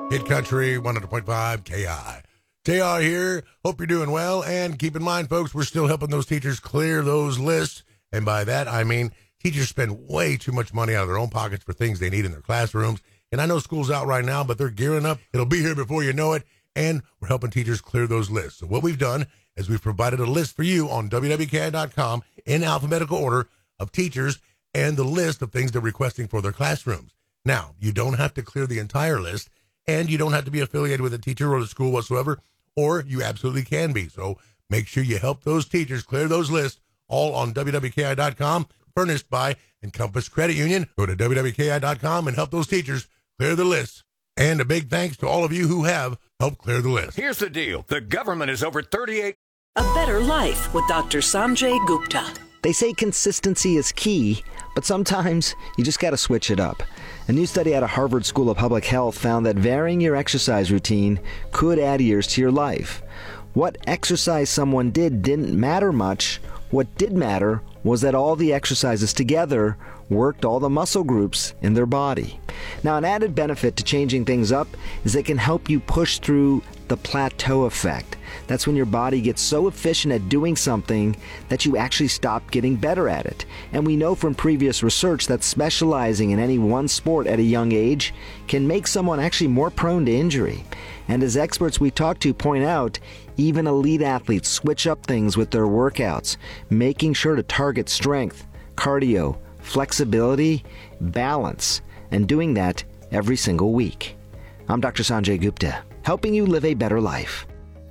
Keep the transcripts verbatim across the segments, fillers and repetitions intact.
Hit Country one hundred point five K I. J R here. Hope you're doing well. And keep in mind, folks, we're still helping those teachers clear those lists. And by that, I mean teachers spend way too much money out of their own pockets for things they need in their classrooms. And I know school's out right now, but they're gearing up. It'll be here before you know it. And we're helping teachers clear those lists. So what we've done is we've provided a list for you on W W K I dot com in alphabetical order of teachers and the list of things they're requesting for their classrooms. Now, you don't have to clear the entire list. And you don't have to be affiliated with a teacher or a school whatsoever, or you absolutely can be. So make sure you help those teachers clear those lists, all on W W K I dot com, furnished by Encompass Credit Union. Go to W W K I dot com and help those teachers clear the lists. And a big thanks to all of you who have helped clear the list. Here's the deal. The government is over thirty-eight. A Better Life with Doctor Sanjay Gupta. They say consistency is key, but sometimes you just got to switch it up. A new study out of Harvard School of Public Health found that varying your exercise routine could add years to your life. What exercise someone did didn't matter much. What did matter was that all the exercises together worked all the muscle groups in their body. Now, an added benefit to changing things up is it can help you push through the plateau effect. That's when your body gets so efficient at doing something that you actually stop getting better at it. And we know from previous research that specializing in any one sport at a young age can make someone actually more prone to injury. And as experts we talk to point out, even elite athletes switch up things with their workouts, making sure to target strength, cardio, flexibility, balance, and doing that every single week. I'm Doctor Sanjay Gupta, helping you live a better life.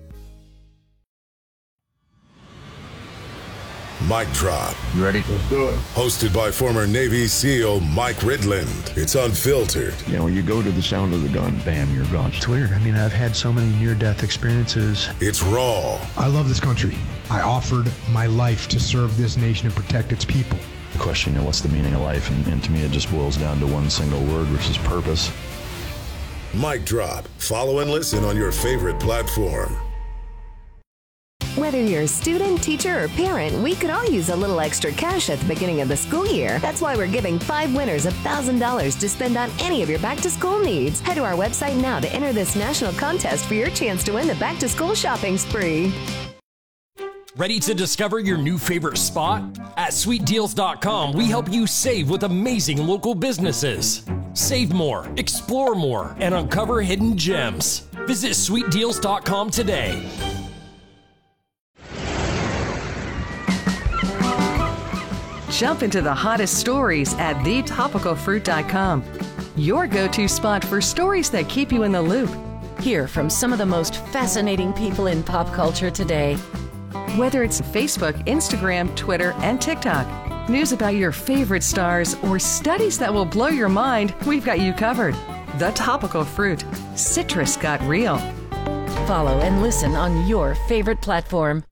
Mic Drop. You ready? Let's do it. Hosted by former Navy SEAL Mike Ridland. It's unfiltered. You know, when you go to the sound of the gun, bam, you're gone. It's weird. I mean, I've had so many near-death experiences. It's raw. I love this country. I offered my life to serve this nation and protect its people. The question, you know, what's the meaning of life? And, and to me, it just boils down to one single word, which is purpose. Mic Drop. Follow and listen on your favorite platform. Whether you're a student, teacher, or parent, we could all use a little extra cash at the beginning of the school year. That's why we're giving five winners one thousand dollars to spend on any of your back-to-school needs. Head to our website now to enter this national contest for your chance to win the back-to-school shopping spree. Ready to discover your new favorite spot? At sweet deals dot com, we help you save with amazing local businesses. Save more, explore more, and uncover hidden gems. Visit sweet deals dot com today. Jump into the hottest stories at the topical fruit dot com. Your go-to spot for stories that keep you in the loop. Hear from some of the most fascinating people in pop culture today. Whether it's Facebook, Instagram, Twitter, and TikTok, news about your favorite stars, or studies that will blow your mind, we've got you covered. The Topical Fruit. Citrus got real. Follow and listen on your favorite platform.